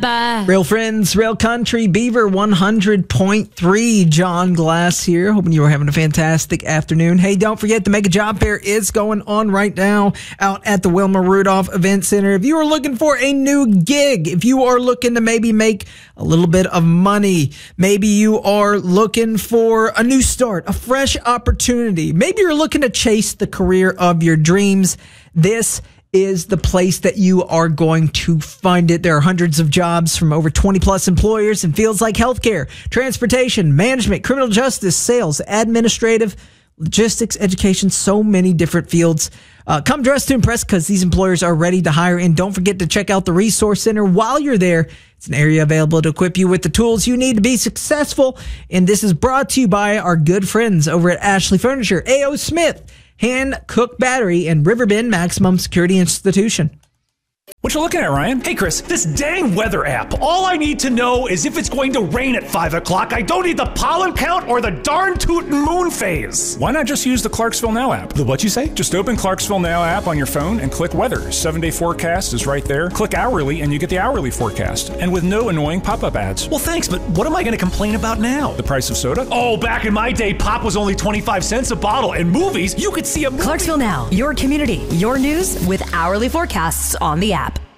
bye-bye. Real friends, real country, Beaver 100.3. John Glass here. Hoping you are having a fantastic afternoon. Hey, don't forget the Mega Job Fair is going on right now out at the Wilma Rudolph Event Center. If you are looking for a new gig, if you are looking to maybe make a little bit of money, maybe you are looking for a new start, a fresh opportunity, maybe you're looking to chase the career of your dreams, this is the place that you are going to find it. There are hundreds of jobs from over 20 plus employers in fields like healthcare, transportation, management, criminal justice, sales, administrative, logistics, education, so many different fields. Come dressed to impress because these employers are ready to hire. And don't forget to check out the Resource Center while you're there. It's an area available to equip you with the tools you need to be successful. And this is brought to you by our good friends over at Ashley Furniture, A.O. Smith, Hankook Battery, and Riverbend Maximum Security Institution. What you looking at, Ryan? Hey, Chris, this dang weather app. All I need to know is if it's going to rain at 5 o'clock. I don't need the pollen count or the darn tootin' moon phase. Why not just use the Clarksville Now app? The what you say? Just open Clarksville Now app on your phone and click weather. 7-day forecast is right there. Click hourly and you get the hourly forecast. And with no annoying pop-up ads. Well, thanks, but what am I going to complain about now? The price of soda? Oh, back in my day, pop was only 25 cents a bottle. And movies, you could see a movie. Clarksville Now, your community, your news with hourly forecasts on the app.